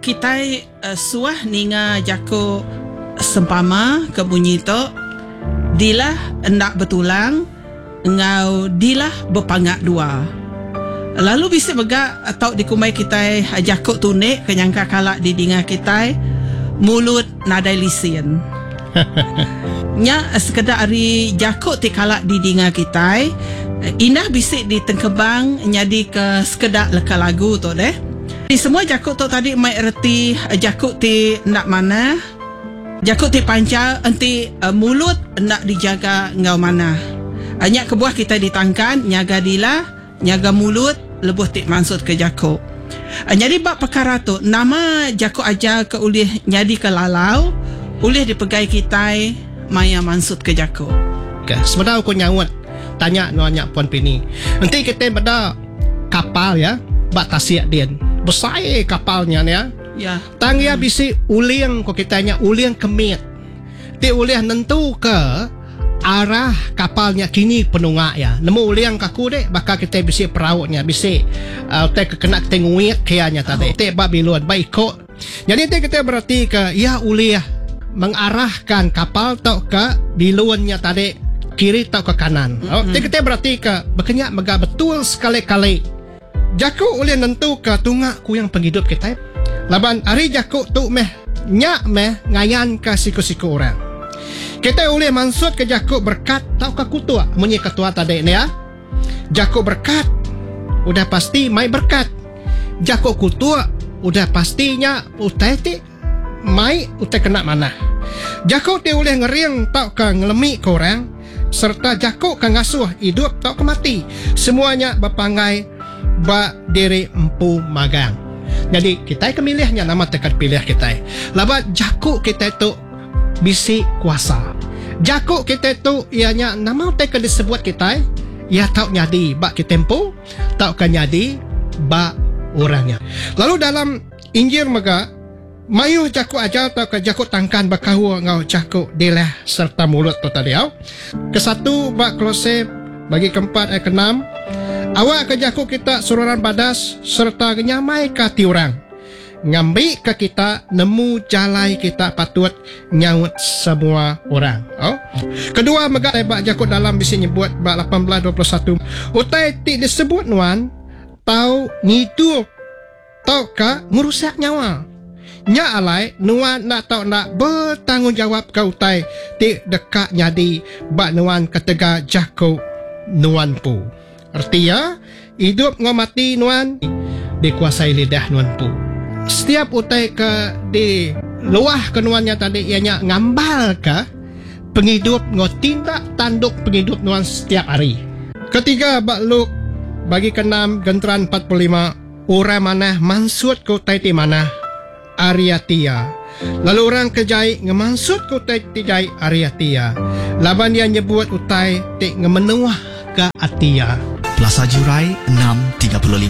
kita suah ninga jako sempama kebunyi tu dilah hendak bertulang ngau dilah berpangak dua. Lalu bisa begak atau dikumai kita jako tunik kenyangka kalak di dinga kita mulut nadai lisin. Nya sekedar ari jako ti kalak di dinga kita indah bisik di tengkebang nyadi ke sekedar leka lagu tu deh. Di semua jakut tu tadi mai erti jakut ti nak mana, jakut ti panca enti mulut nak dijaga ngau mana. Anyak kebuah kita ditangkan nyaga dila, nyaga mulut lebuh ti maksud ke jakut. Jadi bab perkara tu nama jakut aja ke ulih nyadi ke lalau, ulih dipegai kita maya maksud ke jakut. Okay. Sebenarnya aku nyawat tanya nanya Puan Pini. Nanti kita pada kapal ya, bak tasiak dia. Besar kapalnya ya. Ya. Tangya bisi uliang ko kitanya uliang kemit. Ti uliang nentu ke arah kapalnya kini penungak ya. Nemu uliang kaku dek bakal kita bisi perautnya bisi te kena tenguik kianya tadi. Te babilon baiko. Jadi te kita berarti ke ya uliah mengarahkan kapal tau ke biluannya tadi kiri tau ke kanan. Te kita berarti ke berkenyak mega betul sekali-kali. Jakuk ulih nentu ke tungak ku yang penghidup kita. Laban hari jakuk tu nyak ngayan ke siku-siku orang. Kita ulih maksud ke jakuk berkat tau ke kutua. Munyi ketua tadi ni ya. Jakuk berkat udah pasti mai berkat. Jakuk kutua udah pastinya utai ti mai utai kena mana. Jakuk ti ulih ngeriang tau ke ngelemi ke orang. Serta jakuk ke ngasuh hidup tau ke mati. Semuanya berpangai ba diri empu magang. Jadi kita kemilihnya nama tekat pilih kita. Labat jakuk kita tu bisi kuasa. Jakuk kita tu ianya nama tekat disebut kita ya tau nyadi ba kitempo tau kan nyadi ba orangnya. Lalu dalam Injil mega mayu jakuk aja tau ke jakuk tangkan bakahu ngau jakuk dilah serta mulut tu tadi au. Kesatu ba Kolose bagi keempat ayat ke-6 awak ke jakuk kita sururan badas serta nyamai ke tiurang ngambil ke kita nemu jalai kita patut nyaut semua orang. Kedua megak bak jakuk dalam bisa nyebut bak 18:21 utai ti disebut nuan tau ngidup tau ka merusak nyawa nya alai nuan nak tau nak bertanggungjawab ke utai ti dekat nyadi bak nuan ketega jakuk nuan pu. Artinya hidup ngau mati nuan dikuasai lidah nuan pu. Setiap utai ke di luah kenuannya tadi ianya ngambal ke penghidup ngau tindak tanduk penghidup nuan setiap hari. Ketiga bak Luk bagi ke-6 genteran 45 orang mana mansut ke utai ti mana Ariatia. Lalu orang kejai ngemansut ke utai ti jai Ariatia. Laban dia nyebut utai ti ngemenuah ke Atia. Plaza Jurai 635.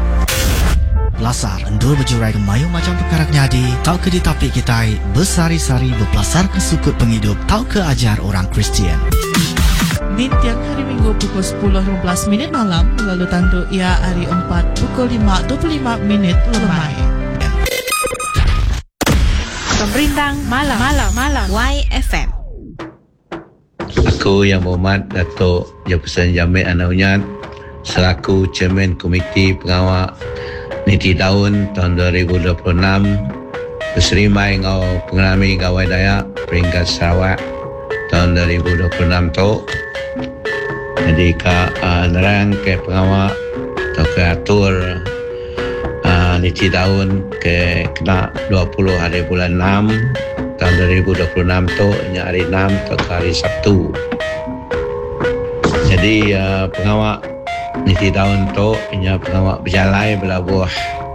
Belasar endur berjurai ke mayu macam perkara nyadi tau ke ditapik kita bersari-sari berpelasar ke sukut penghidup tau ke ajar orang Kristian. Di tiang hari Minggu pukul 10.15 malam lalu tandu ia hari 4 pukul 5.25 lemai. Pemberintang malam YFM. Aku yang berhormat Datuk Jefferson Jamil Anaunyat selaku Chairman Komiti Pengawal Niti Daun tahun 2026 berserimai ngau pengalami gawai Dayak peringkat Sarawak tahun 2026 tu. Jadi nerang ke pengawal atau ke atur Niti Daun ke kena 20 hari bulan 6 tahun 2026 tu hari 6 atau hari Sabtu. Jadi pengawal Niti Daun tu pengawal berjalai belabuh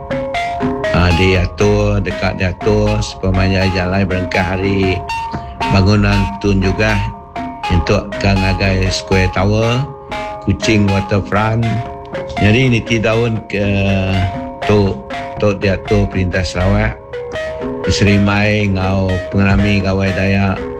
diatur dekat diatur sepemanya jalai berengkah hari bangunan tun juga untuk Gangagai Square Tower, Kuching Waterfront. Jadi Niti Daun ke tu diatur Perintah Sarawak diserimai ngau pengalami gawai Dayak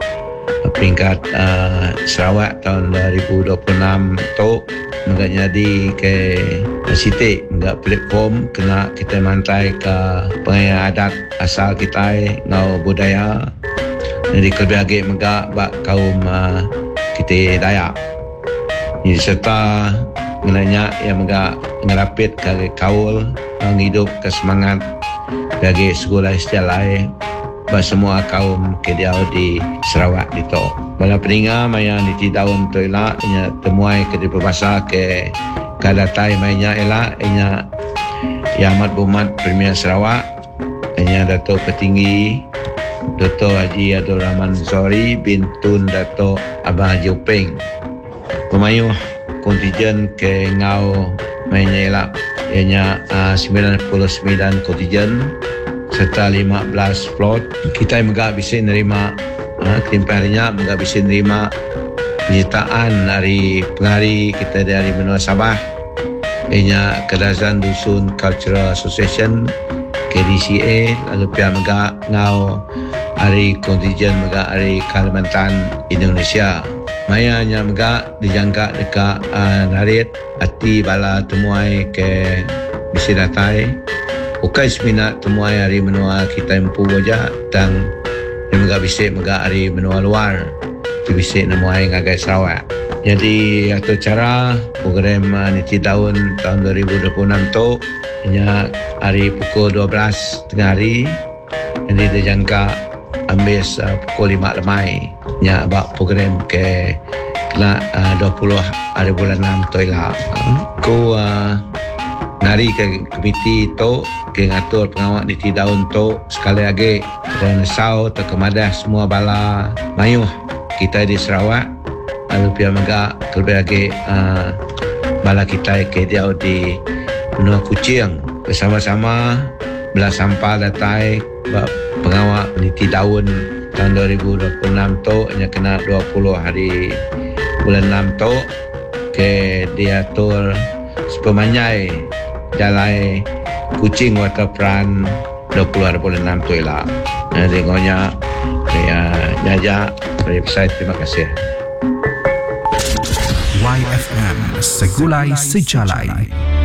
peringkat Sarawak tahun 2026 tu mga jadi ke sitik mga platform kena kita mantai ke pengayaan adat asal kita ngau budaya jadi kelebih mga bak kaum kita Dayak jadi serta menanya yang mga ngerapit ke kaul menghidup ke semangat bagi sekolah istilah bagi semua kaum kediau di Sarawak itu. Bala peninga maya di tahun tu elak nya temuai ke di berbahasa ke kadatai mainnya elak nya Yang Amat Berhormat Premier Sarawak nya Dato' Petinggi Dr. Haji Abdul Rahman Zori bin Tun Dato' Abang Haji Upeng. Pemayuh kontijen ke ngau mainnya elak ianya 99 kontijen serta 15 float. Kita juga bisa nerima ketimpahannya juga bisa nerima penyertaan dari pengari kita dari benua Sabah ianya Kedazan Dusun Cultural Association KDCA lalu pihak juga ngau hari kontijen juga hari Kalimantan Indonesia. Mayanya juga dijangka dekat narit hati bala temuai ke bisa datai bukan seminat temuai hari menua kita empu wajah dan yang juga bisa juga hari menua luar itu bisa nemuai ngagai Sarawak. Jadi atau cara program niti tahun 2026 tu hanya hari pukul 12 tengah hari jadi dijangka ambil pukul 5 lemai nya abak program ke 20 hari bulan 6 tu lah ku nari ke komiti tu ke ngatur pengawal di tahun tu sekali lagi dan sau terkemadah semua bala mayuh kita di Sarawak lalu pihak megak terlebih lagi bala kita ke dia di benua Kuching bersama-sama belah sampah datai pengawal di tahun 2026 tu hanya kena 20 hari bulan 6 tu ke diatur sepemanyai Jalai Kuching Waterfront 20 hari bulan 6 tu lah. Tengoknya saya jajak website. Terima kasih. YFM Segulai Sejalai.